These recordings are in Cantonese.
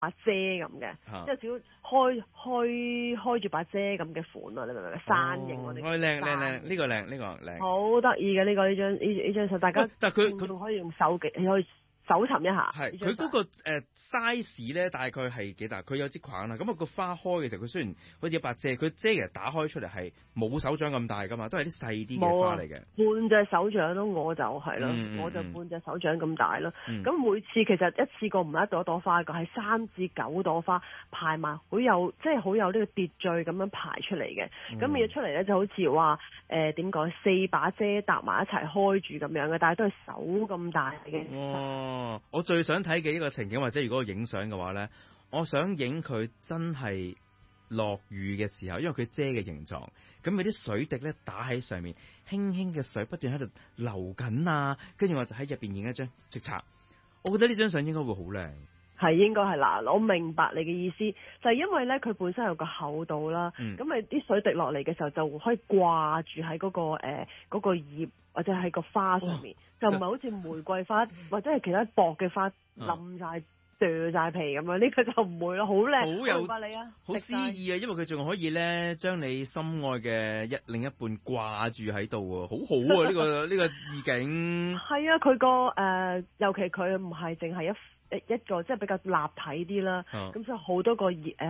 把遮咁嘅，即係少開住把遮咁嘅款啊！你明唔明？山形我哋靚，呢個靚， 好得意嘅呢張相，大家但係佢仲可以用手機可以搜尋一下。 係佢嗰個size 咧，大概係幾大？佢有支框啦，咁啊個花開嘅時候，佢雖然好似一把遮，佢遮其實打開出嚟係冇手掌咁大噶嘛，都係啲細啲嘅花嚟嘅。 半隻手掌咯，我就係咯，我就半隻手掌咁大咯。咁每次其實一次過唔係一朵花嘅，係3至9朵花排埋，好有呢個秩序咁樣排出嚟嘅。咁嘢出嚟咧就好似話點講，4把遮搭埋一齊開住咁樣嘅，但係都係手咁大嘅。 我最想睇嘅一個情景，或者如果我影相嘅話咧，我想影佢真係落雨嘅時候，因為佢遮嘅形狀，咁嗰啲水滴咧打喺上面，輕輕嘅水不斷喺度流緊啊，跟住我就喺入邊影一張直插。我覺得呢張相應該會好靚。 係應該係嗱，我明白你嘅意思，就係因為咧佢本身有個厚度啦，咁咪啲水滴落嚟嘅時候就可以掛住喺嗰個葉或者喺個花上面，就唔係好似玫瑰花或者係其他薄嘅花冧晒掉晒皮咁樣，呢個就唔會咯，好靚，好有你啊， 好詩意啊，因為佢仲可以咧將你心愛嘅另一半掛住喺度喎，好好啊呢個意境。係啊，佢個尤其佢唔係淨係一個即係比較立體啲啦，咁所以好多個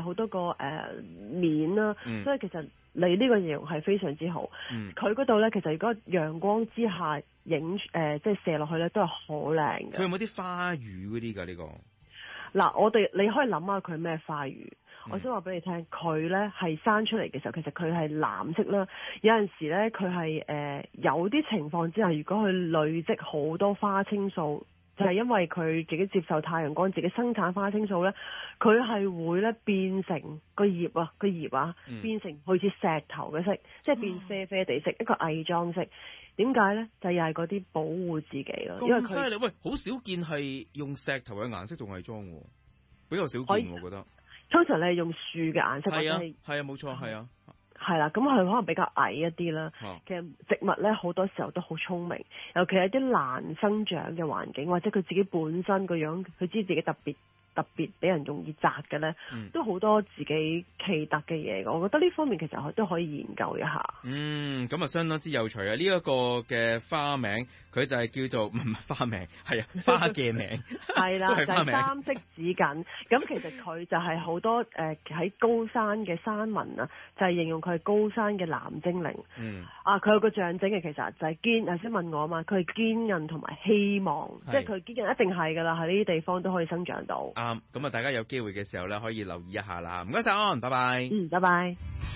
面啦，所以其實你呢個形容係非常之好。佢嗰度咧，其實如果陽光之下影即係射落去咧，都係好靚嘅。 佢有冇啲花語嗰啲㗎呢個？ 嗱，你可以諗下佢咩花語。我想話俾你聽，佢咧係生出嚟嘅時候，其實佢係藍色啦。有陣時咧，佢係有啲情況之下，如果佢累積好多花青素。就係因為佢自己接受太陽光，自己生產花青素咧，佢係會咧變成個葉啊，變成好似石頭嘅色，即係變啡啡地色，一個偽裝色。點解咧？就又係嗰啲保護自己咯。因為佢犀利，喂，好少見係用石頭嘅顏色做偽裝喎，比較少見我覺得。 通常你係用樹嘅顏色， 係啊，冇錯，係啊。 係啦，咁佢可能比較矮一啲啦。其實植物咧好多時候都好聰明，尤其係啲難生長嘅環境，或者佢自己本身個樣，佢知自己特別俾人容易摘嘅咧，都好多自己奇特嘅嘢。我覺得呢方面其實都可以研究一下。 咁啊相當之有趣啊！呢一個嘅花名，佢就係叫做唔係花名，係花嘅名。係啦，就係3色紫堇。咁其實佢就係好多喺高山嘅山民啊，就係形容佢係高山嘅藍精靈。佢有個象徵嘅，其實就係堅。頭先問我啊嘛，佢係堅韌同埋希望，即係佢堅韌一定係㗎啦，喺呢啲地方都可以生長到。 咁啊，大家有機會嘅時候咧，可以留意一下啦。唔該晒安，拜拜。 拜拜。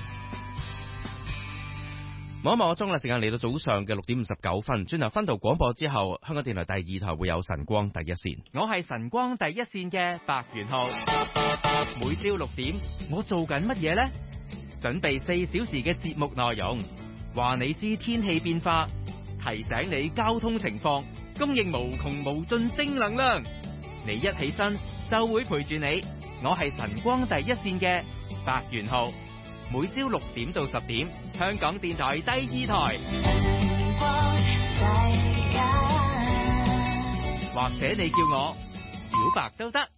望一望個鐘啦，時間嚟到早上嘅6:59。轉頭分道廣播之後，香港電台第2台會有晨光第一線。我係晨光第一線嘅白元浩。每朝6點，我做緊乜嘢呢？準備4小時嘅節目內容，話你知天氣變化，提醒你交通情況，供應無窮無盡正能量。你一起身就會陪住你，我係晨光第一線嘅白元浩，每朝6點到10點，香港電台第2台，或者你叫我小白都得。